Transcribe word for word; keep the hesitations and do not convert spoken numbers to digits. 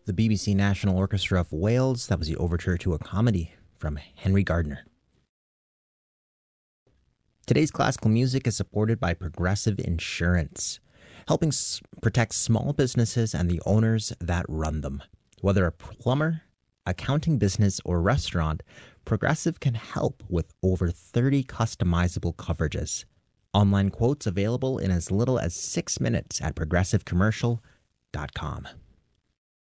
The B B C National Orchestra of Wales, that was the overture to a comedy from Henry Gardner. Today's classical music is supported by Progressive Insurance, helping s- protect small businesses and the owners that run them. Whether a plumber, accounting business, or restaurant, Progressive can help with over thirty customizable coverages. Online quotes available in as little as six minutes at progressive commercial dot com.